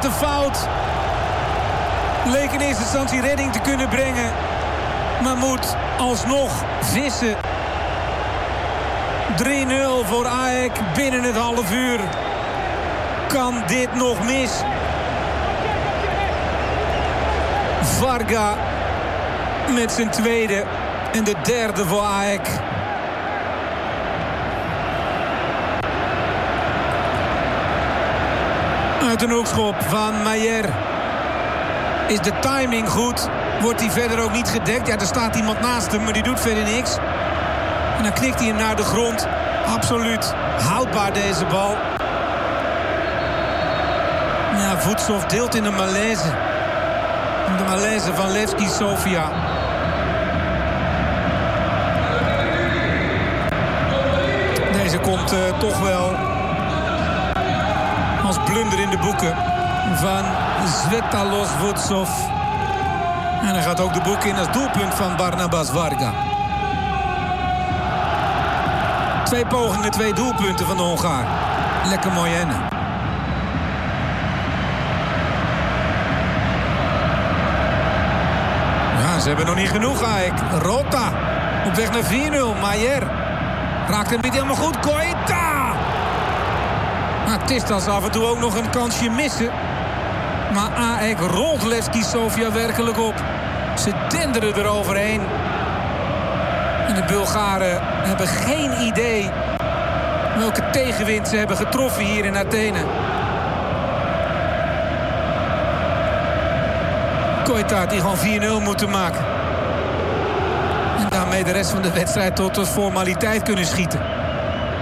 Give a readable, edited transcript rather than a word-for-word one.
een fout. Leek in eerste instantie redding te kunnen brengen. Maar moet alsnog vissen. 3-0 voor AEK binnen het half uur. Kan dit nog mis? Varga met zijn tweede en de derde voor AEK. Uit een hoekschop van Maier. Is de timing goed? Wordt hij verder ook niet gedekt? Ja, er staat iemand naast hem, maar die doet verder niks. En dan knikt hij hem naar de grond. Absoluut houdbaar deze bal. Ja, Vutsov deelt in de malaise. De malaise van Levski Sofia. Deze komt toch wel als blunder in de boeken van Zvetalos Vutsov. En hij gaat ook de boek in als doelpunt van Barnabas Varga. 2 pogingen, 2 doelpunten van de Hongaar. Lekker mooi ennen. Ja, ze hebben nog niet genoeg, AEK. Rota op weg naar 4-0. Maier raakt hem niet helemaal goed. Koita! Nou, Tistas af en toe ook nog een kansje missen. Maar AEK rolt Levski Sofia werkelijk op. Ze denderen eroverheen. En de Bulgaren hebben geen idee welke tegenwind ze hebben getroffen hier in Athene. Koita die gewoon 4-0 moeten maken. En daarmee de rest van de wedstrijd tot een formaliteit kunnen schieten.